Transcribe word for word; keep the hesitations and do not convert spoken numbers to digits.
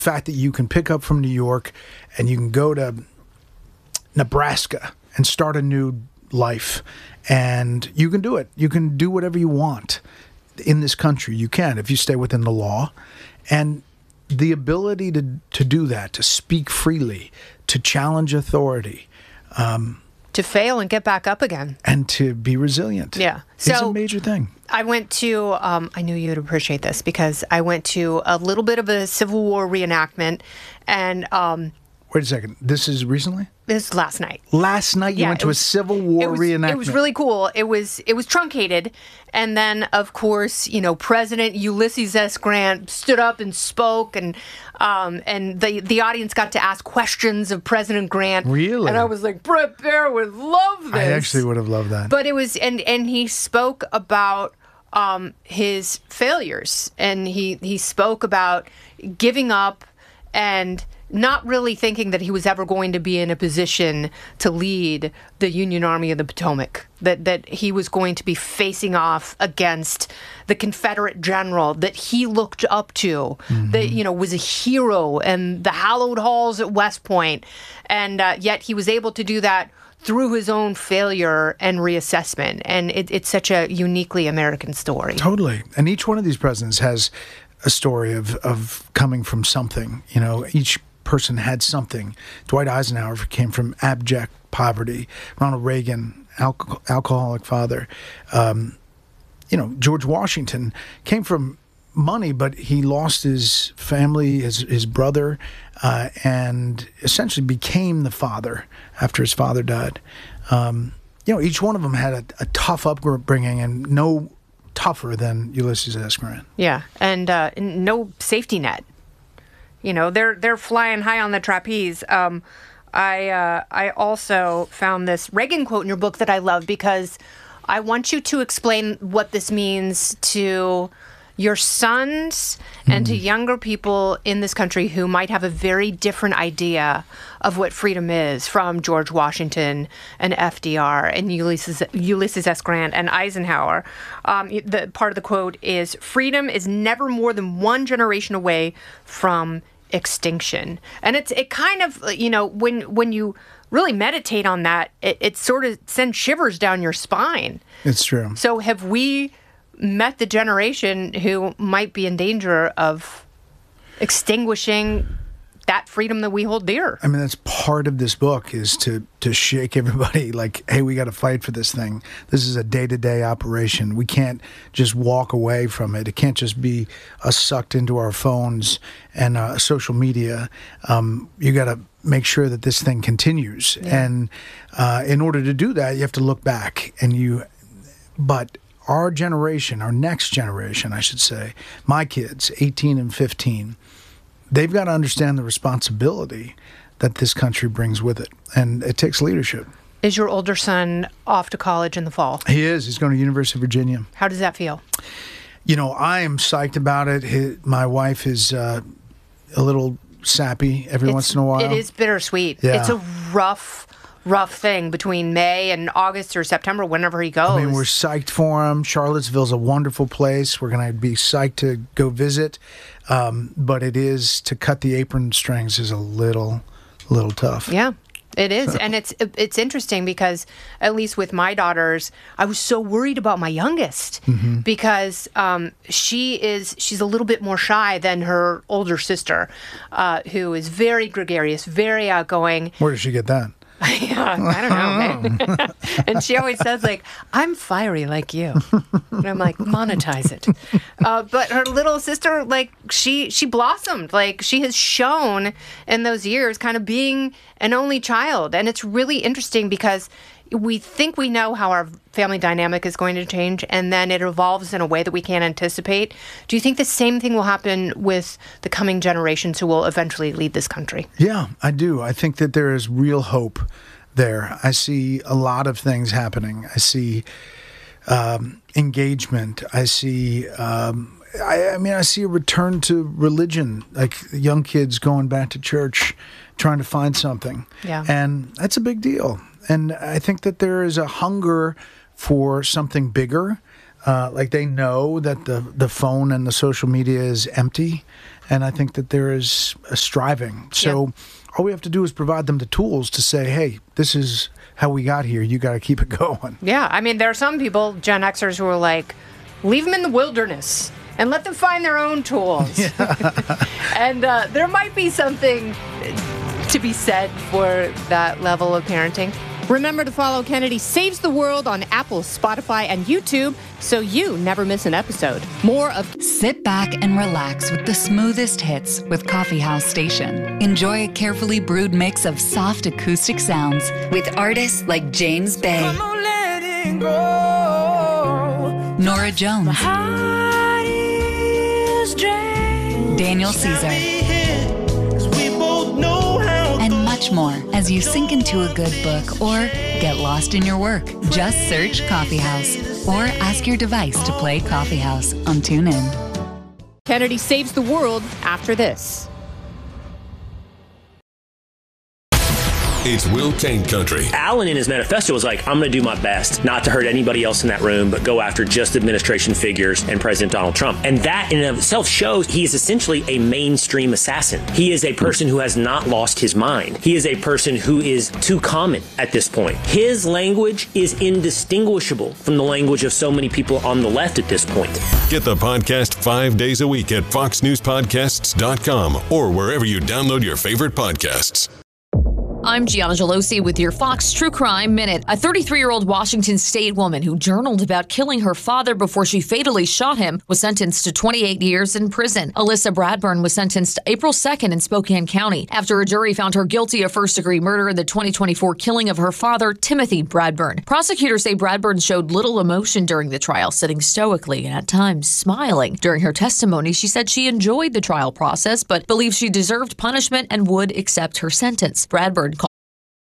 fact that you can pick up from New York and you can go to Nebraska and start a new life, and you can do it. You can do whatever you want in this country. You can, if you stay within the law. And the ability to, to do that, to speak freely, to challenge authority, um, to fail and get back up again. And to be resilient. Yeah. So it's so a major thing. I went to, um, I knew you'd appreciate this because I went to a little bit of a Civil War reenactment. And um, wait a second. This is recently? This was last night. Last night you yeah, went to was, a Civil War it was, reenactment. It was really cool. It was it was truncated. And then, of course, you know, President Ulysses S. Grant stood up and spoke, and um, and the the audience got to ask questions of President Grant. Really? And I was like, Brett Baer would love this. I actually would have loved that. But it was, and, and he spoke about um, his failures, and he, he spoke about giving up and not really thinking that he was ever going to be in a position to lead the Union Army of the Potomac, that that he was going to be facing off against the Confederate general that he looked up to, mm-hmm. that, you know, was a hero in the hallowed halls at West Point. And uh, yet he was able to do that through his own failure and reassessment. And it, it's such a uniquely American story. Totally. And each one of these presidents has a story of, of coming from something. You know, each person had something. Dwight Eisenhower came from abject poverty. Ronald Reagan, alco- alcoholic father. Um, you know, George Washington came from money, but he lost his family, his his brother, uh, and essentially became the father after his father died. Um, you know, each one of them had a, a tough upbringing, and no tougher than Ulysses S. Grant. Yeah, and uh, no safety net. You know, they're they're flying high on the trapeze. Um, I uh, I also found this Reagan quote in your book that I love, because I want you to explain what this means to your sons and mm-hmm. to younger people in this country who might have a very different idea of what freedom is from George Washington and F D R and Ulysses, Ulysses S. Grant and Eisenhower. Um, the part of the quote is, "Freedom is never more than one generation away from extinction." And it's it kind of, you know, when when you really meditate on that, it, it sort of sends shivers down your spine. It's true. So have we met the generation who might be in danger of extinguishing that freedom that we hold dear? I mean, that's part of this book, is to to shake everybody like, hey, we got to fight for this thing. This is a day-to-day operation. We can't just walk away from it. It can't just be us sucked into our phones and uh, social media. Um, you got to make sure that this thing continues. Yeah. And uh, in order to do that, you have to look back. And you, but our generation, our next generation, I should say, my kids, eighteen and fifteen, they've got to understand the responsibility that this country brings with it. And it takes leadership. Is your older son off to college in the fall? He is. He's going to University of Virginia. How does that feel? You know, I am psyched about it. His, my wife is uh, a little sappy every it's, once in a while. It is bittersweet. Yeah. It's a rough, rough thing between May and August or September, whenever he goes. I mean, we're psyched for him. Charlottesville's a wonderful place. We're going to be psyched to go visit. Um, but it is, to cut the apron strings is a little, little tough. Yeah, it is. And it's it's interesting because, at least with my daughters, I was so worried about my youngest mm-hmm. because um, she is, she's a little bit more shy than her older sister, uh, who is very gregarious, very outgoing. Where did she get that? Yeah, I don't know, man. And she always says, like, I'm fiery like you. And I'm like, monetize it. Uh, but her little sister, like, she she blossomed. Like, she has shown in those years kind of being an only child. And it's really interesting because we think we know how our family dynamic is going to change, and then it evolves in a way that we can't anticipate. Do you think the same thing will happen with the coming generations who will eventually lead this country? Yeah, I do. I think that there is real hope there. I see a lot of things happening. I see um, engagement. I see... Um, I, I mean, I see a return to religion, like young kids going back to church, trying to find something. Yeah. And that's a big deal. And I think that there is a hunger for something bigger. Uh, like they know that the, the phone and the social media is empty. And I think that there is a striving. So yeah. all we have to do is provide them the tools to say, hey, this is how we got here. You got to keep it going. Yeah. I mean, there are some people, Gen Xers, who are like, leave them in the wilderness and let them find their own tools. Yeah. And uh, there might be something to be said for that level of parenting. Remember to follow Kennedy Saves the World on Apple, Spotify, and YouTube so you never miss an episode. More of Sit back and relax with the smoothest hits with Coffee House Station. Enjoy a carefully brewed mix of soft acoustic sounds with artists like James Bay, Come on, let it go. Nora Jones, My heart is drained. Daniel Caesar, and much more as you sink into a good book or get lost in your work. Just search Coffee House or ask your device to play Coffee House on TuneIn. Kennedy Saves the World after this. It's Will Kane Country. Allen in his manifesto was like, I'm going to do my best not to hurt anybody else in that room, but go after just administration figures and President Donald Trump. And that in and of itself shows he is essentially a mainstream assassin. He is a person who has not lost his mind. He is a person who is too common at this point. His language is indistinguishable from the language of so many people on the left at this point. Get the podcast five days a week at fox news podcasts dot com or wherever you download your favorite podcasts. I'm Gianna Gelosi with your Fox True Crime Minute. A thirty-three-year-old Washington State woman who journaled about killing her father before she fatally shot him was sentenced to twenty-eight years in prison. Alyssa Bradburn was sentenced April second in Spokane County after a jury found her guilty of first-degree murder in the twenty twenty-four killing of her father, Timothy Bradburn. Prosecutors say Bradburn showed little emotion during the trial, sitting stoically and at times smiling. During her testimony, she said she enjoyed the trial process but believes she deserved punishment and would accept her sentence. Bradburn